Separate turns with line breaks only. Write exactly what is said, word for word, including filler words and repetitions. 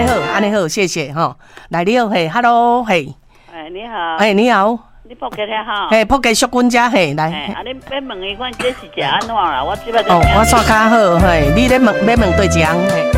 尼好，安尼好，谢谢哈。来了嘿 ，Hello 嘿，
哎，你好，
哎你好，
你仆街听好，
嘿，仆街淑君家嘿，来，
哎，啊，你要问伊看这是食安怎啦？我即摆
哦，我算较好嘿，你咧问要问对一项嘿。